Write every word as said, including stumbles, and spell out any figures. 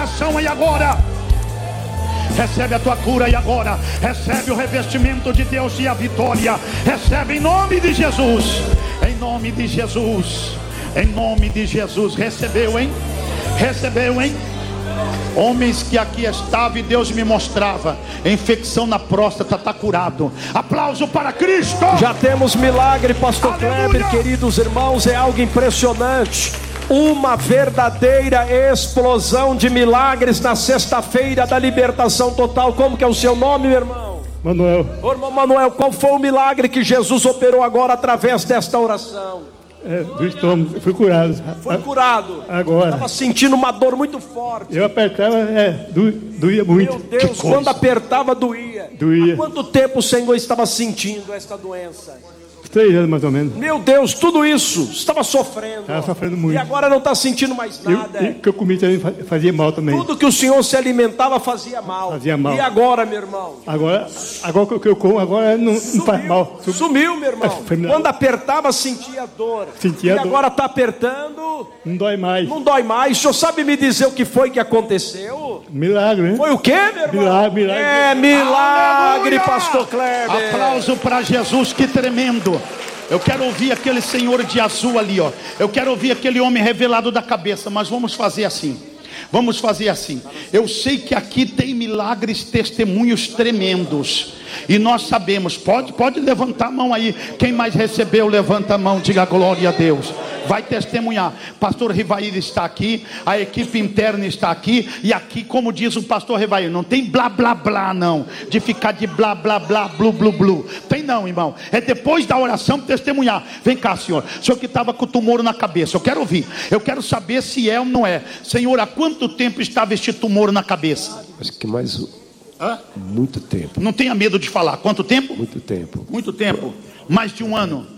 oração aí agora. Recebe a tua cura aí agora. Recebe o revestimento de Deus e a vitória. Recebe em nome de Jesus. Em nome de Jesus. Em nome de Jesus. Recebeu, hein? Recebeu, hein? Homens que aqui estavam e Deus me mostrava, infecção na próstata está curado. Aplauso para Cristo. Já temos milagre, pastor Aleluia. Kleber, queridos irmãos, é algo impressionante. Uma verdadeira explosão de milagres na sexta-feira da libertação total. Como que é o seu nome, meu irmão? Manuel. Ô, irmão Manuel, qual foi o milagre que Jesus operou agora através desta oração? É, do estômago, eu fui curado. Foi curado. Agora. Estava sentindo uma dor muito forte. Eu apertava, é, do, doía muito. Meu Deus, quando apertava doía. Doía. Há quanto tempo o Senhor estava sentindo esta doença? Três anos mais ou menos. Meu Deus, tudo isso, estava sofrendo. Estava sofrendo muito. E agora não está sentindo mais nada. O que eu comi também fazia mal também. Tudo que o Senhor se alimentava fazia mal. Fazia mal. E agora, meu irmão? Agora, agora que eu como, agora não, não faz mal. Sumiu, meu irmão. Foi milagre. Quando apertava, sentia dor. Sentia e dor. agora está apertando, Não dói mais. não dói mais. O senhor sabe me dizer o que foi que aconteceu? Milagre, né? Foi o quê, meu irmão? Milagre, milagre. É milagre, Aleluia. pastor Kleber. Aplauso para Jesus, que tremendo. Eu quero ouvir aquele senhor de azul ali, ó. Eu quero ouvir aquele homem revelado da cabeça. Mas vamos fazer assim. Vamos fazer assim. Eu sei que aqui tem milagres, testemunhos tremendos. E nós sabemos. Pode, pode levantar a mão aí. Quem mais recebeu, levanta a mão. Diga glória a Deus. Vai testemunhar. Pastor Rivair está aqui. A equipe interna está aqui. E aqui, como diz o pastor Rivair, não tem blá blá blá não. De ficar de blá blá blá, blu blu blu. Tem não, irmão. É depois da oração testemunhar. Vem cá, senhor. O senhor que estava com o tumor na cabeça. Eu quero ouvir. Eu quero saber se é ou não é. Senhor, há quanto tempo estava este tumor na cabeça? Acho que mais Hã? muito tempo. Não tenha medo de falar. Quanto tempo? Muito tempo. Muito tempo. Mais de um ano.